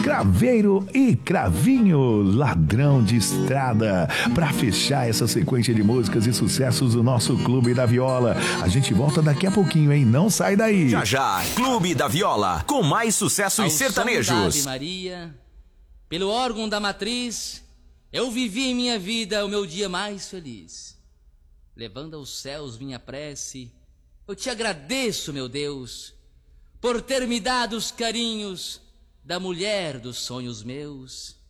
Craveiro e Cravinho, Ladrão de Estrada, para fechar essa sequência de músicas e sucessos do nosso Clube da Viola. A gente volta daqui a pouquinho, hein? Não sai daí. Já já, Clube da Viola, com mais sucessos sertanejos. Ao som da Ave Maria, pelo órgão da matriz, eu vivi em minha vida o meu dia mais feliz. Levando aos céus minha prece, eu te agradeço, meu Deus, por ter me dado os carinhos da mulher dos sonhos meus.